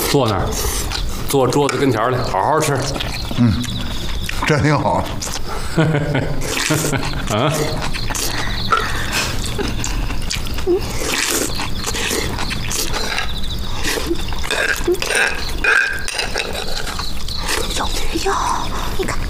坐那儿，坐桌子跟前儿来，好好吃。 这挺好。 啊。 哟，你看。